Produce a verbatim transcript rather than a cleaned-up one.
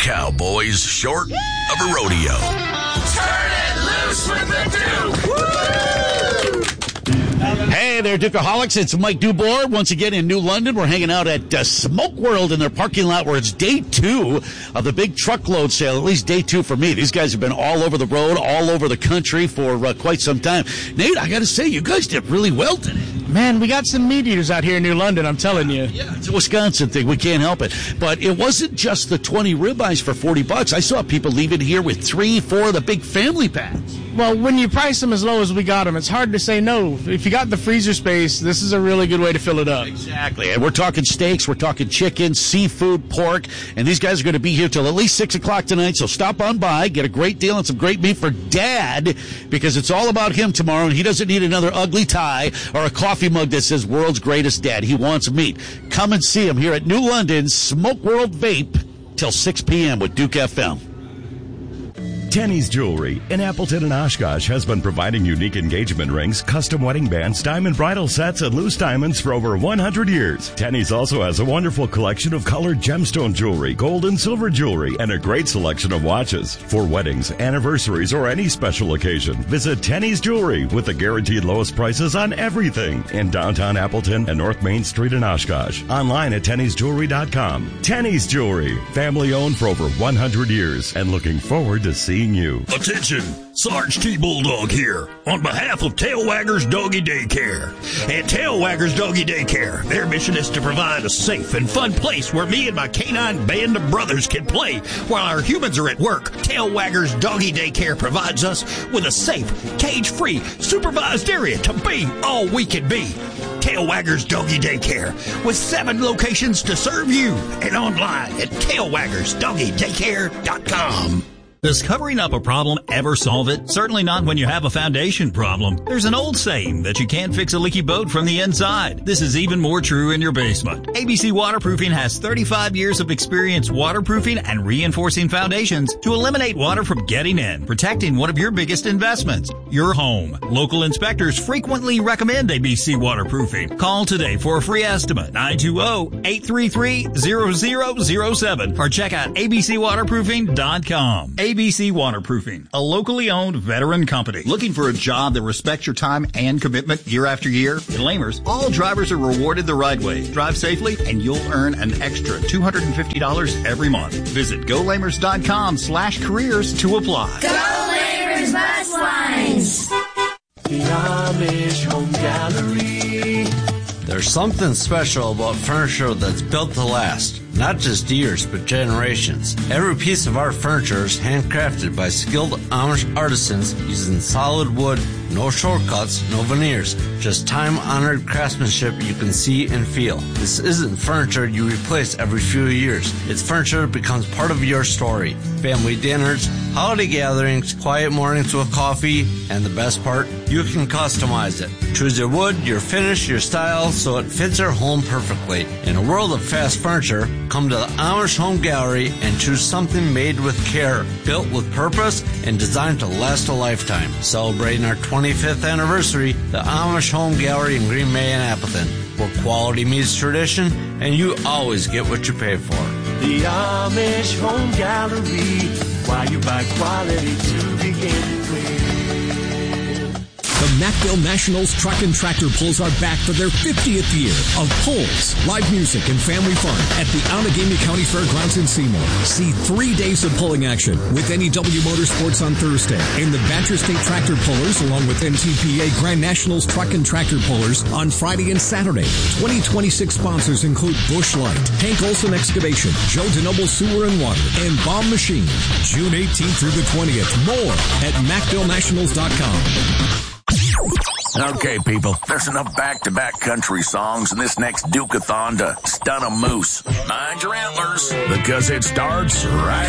cowboys short of a rodeo. Turn it loose with the Duke! Hey there, Dukeaholics. It's Mike Dubois once again in New London. We're hanging out at uh, Smoke World in their parking lot where it's day two of the big truckload sale, at least day two for me. These guys have been all over the road, all over the country for uh, quite some time. Nate, I got to say, you guys did really well today. Man, we got some meat eaters out here in New London, I'm telling you. Yeah, it's a Wisconsin thing. We can't help it. But it wasn't just the twenty ribeyes for forty bucks. I saw people leaving here with three, four of the big family packs. Well, when you price them as low as we got them, it's hard to say no. If you got the freezer space, this is a really good way to fill it up. Exactly. And we're talking steaks, we're talking chicken, seafood, pork, and these guys are going to be here till at least six o'clock tonight, so stop on by, get a great deal and some great meat for Dad, because it's all about him tomorrow, and he doesn't need another ugly tie or a coffee mug that says World's Greatest Dad. He wants meat. Come and see him here at New London Smoke World Vape till six p.m. with Duke F M. Tenny's Jewelry in Appleton and Oshkosh has been providing unique engagement rings, custom wedding bands, diamond bridal sets, and loose diamonds for over one hundred years. Tenny's also has a wonderful collection of colored gemstone jewelry, gold and silver jewelry, and a great selection of watches. For weddings, anniversaries, or any special occasion, visit Tenny's Jewelry with the guaranteed lowest prices on everything in downtown Appleton and North Main Street in Oshkosh. Online at tennys jewelry dot com. Tenny's Jewelry, family owned for over one hundred years, and looking forward to seeing you. Attention, Sarge T. Bulldog here on behalf of Tailwaggers Doggy Daycare. At Tailwaggers Doggy Daycare, their mission is to provide a safe and fun place where me and my canine band of brothers can play while our humans are at work. Tailwaggers Doggy Daycare provides us with a safe, cage-free, supervised area to be all we can be. Tailwaggers Doggy Daycare with seven locations to serve you and online at tailwaggers doggy daycare dot com. Does covering up a problem ever solve it? Certainly not when you have a foundation problem. There's an old saying that you can't fix a leaky boat from the inside. This is even more true in your basement. A B C Waterproofing has thirty-five years of experience waterproofing and reinforcing foundations to eliminate water from getting in, protecting one of your biggest investments, your home. Local inspectors frequently recommend A B C Waterproofing. Call today for a free estimate, nine two zero, eight three three, zero zero zero seven, or check out a b c waterproofing dot com. A B C Waterproofing, a locally owned veteran company. Looking for a job that respects your time and commitment year after year? At Lamers, all drivers are rewarded the right way. Drive safely, and you'll earn an extra two hundred fifty dollars every month. Visit go lamers dot com slash careers to apply. Go Lamers Bus Lines! The Amish Home Gallery. There's something special about furniture that's built to last. Not just years, but generations. Every piece of our furniture is handcrafted by skilled Amish artisans using solid wood, no shortcuts, no veneers, just time-honored craftsmanship you can see and feel. This isn't furniture you replace every few years. It's furniture that becomes part of your story. Family dinners, holiday gatherings, quiet mornings with coffee, and the best part, you can customize it. Choose your wood, your finish, your style, so it fits your home perfectly. In a world of fast furniture, come to the Amish Home Gallery and choose something made with care, built with purpose, and designed to last a lifetime. Celebrating our twenty-fifth anniversary, the Amish Home Gallery in Green Bay and Appleton, where quality meets tradition, and you always get what you pay for. The Amish Home Gallery, why you buy quality to begin with. The Mackville Nationals Truck and Tractor Pulls are back for their fiftieth year of pulls, live music, and family fun at the Allegheny County Fairgrounds in Seymour. See three days of pulling action with N E W Motorsports on Thursday and the Badger State Tractor Pullers along with N T P A Grand Nationals Truck and Tractor Pullers on Friday and Saturday. twenty twenty-six sponsors include Busch Light, Hank Olson Excavation, Joe DeNoble Sewer and Water, and Bomb Machine. June eighteenth through the twentieth. More at mackville nationals dot com. Okay, people, there's enough back-to-back country songs in this next Duke-a-thon to stun a moose. Mind your antlers, because it starts right